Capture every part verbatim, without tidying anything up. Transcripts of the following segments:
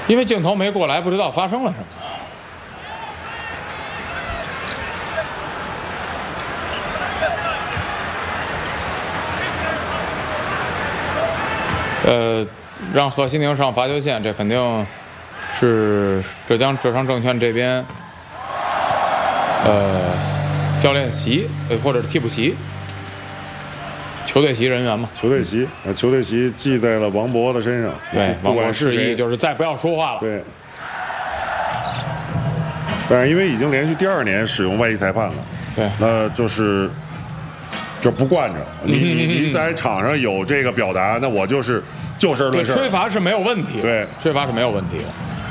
因为镜头没过来，不知道发生了什么。呃，让贺西宁上罚球线，这肯定是浙江浙商证券这边呃教练席呃或者是替补席。 球队席人员嘛， 球队席，呃，球队席记在了王博的身上。 对，王博示意就是再不要说话了。 对。但是因为已经连续第二年使用外籍裁判了， 对， 那就是就不惯着。你你你在场上有这个表达，那我就是就事论事。 吹罚是没有问题。 对， 吹罚是没有问题的。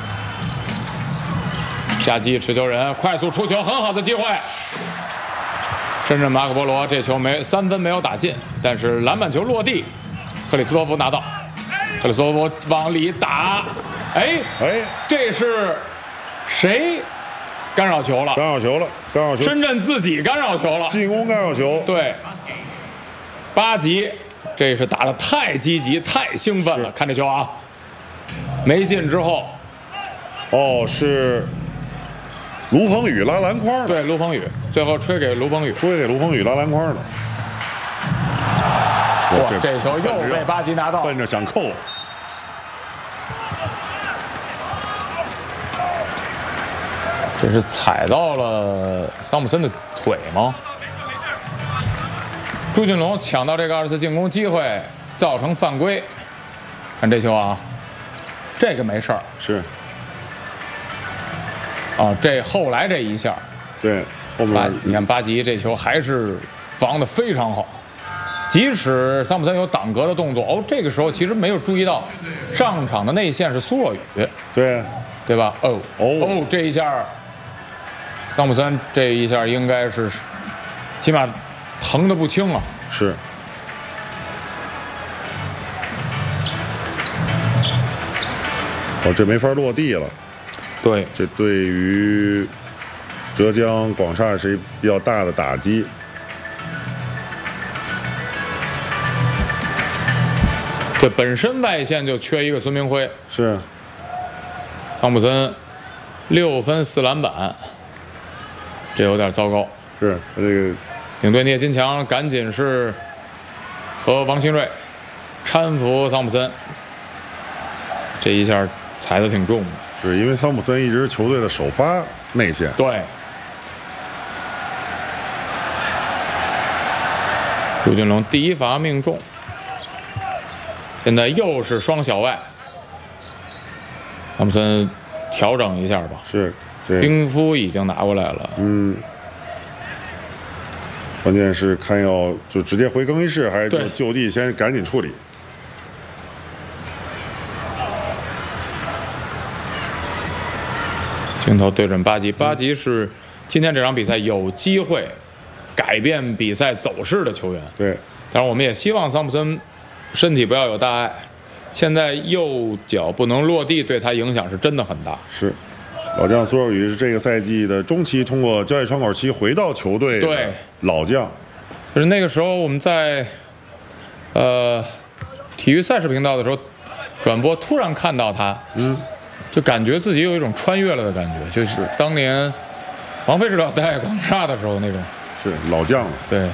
夏季持球人快速出球，很好的机会。 深圳马可波罗这球没三分没有打进，但是篮板球落地，克里斯托弗拿到，克里斯托弗往里打，哎哎， 这是谁干扰球了？ 干扰球了，干扰球！ 深圳自己干扰球了， 进攻干扰球。 对，八级，这是打得太积极、太兴奋了。看这球啊，没进之后， 哦，是。 卢鹏宇拉篮筐， 对，卢鹏宇最后吹给卢鹏宇， 吹给卢鹏宇拉篮筐了。 哇，这, 这球又被巴吉拿到， 奔着想扣。 这是踩到了桑普森的腿吗？朱俊龙抢到这个二次进攻机会，造成犯规。看这球啊，这个没事儿。 是。 啊，这后来这一下， 对，后面你看巴吉这球还是防得非常好，即使桑普森有挡格的动作，哦，这个时候其实没有注意到上场的内线是苏若雨， 对， 对吧？哦哦哦，这一下，桑普森这一下应该是起码疼得不轻啊， 是。哦，这没法落地了。 对， 这对于浙江广厦是一比较大的打击。 这本身外线就缺一个孙明辉， 是。 汤普森六分四篮板，这有点糟糕。 是这个领队聂金强赶紧是和王新瑞搀扶汤普森，这一下踩得挺重的。 是因为桑普森一直球队的首发内线， 对。朱俊龙第一罚命中，现在又是双小外，汤普森调整一下吧。 是，这冰敷已经拿过来了。 嗯，关键是看要就直接回更衣室，还是就就地先赶紧处理。 镜头对准巴吉，巴吉是今天这场比赛有机会改变比赛走势的球员。 对， 当然我们也希望桑普森身体不要有大碍。现在右脚不能落地，对他影响是真的很大。 是，老将苏若雨是这个赛季的中期通过交易窗口期回到球队的老将。 就是那个时候我们在呃体育赛事频道的时候转播，突然看到他， 嗯。 就感觉自己有一种穿越了的感觉，就是当年王菲指导带广厦的时候那种， 是老将了。 对，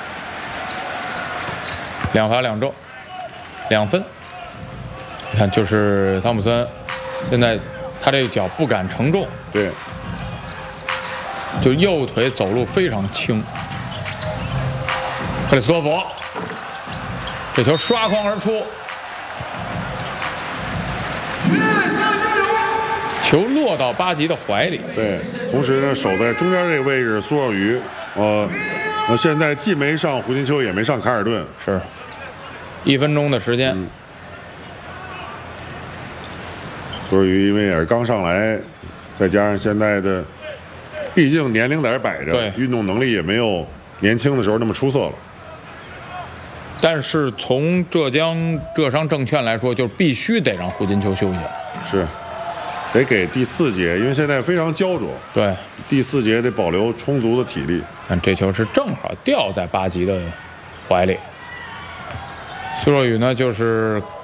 两罚两中，两分。你看，就是汤普森，现在他这个脚不敢承重， 对， 就右腿走路非常轻。克里斯托弗，这球刷筐而出。 球落到巴吉的怀里， 对，同时呢，守在中间这个位置，苏若雨，呃，那现在既没上胡金秋，也没上卡尔顿， 是，一分钟的时间。 嗯、苏若雨因为也是刚上来，再加上现在的，毕竟年龄在这摆着，运动能力也没有年轻的时候那么出色了。 但是从浙江浙商证券来说，就必须得让胡金秋休息。 是。 得给第四节，因为现在非常焦灼。 对， 第四节得保留充足的体力。 看这球是正好掉在巴吉的怀里。苏若雨呢，就是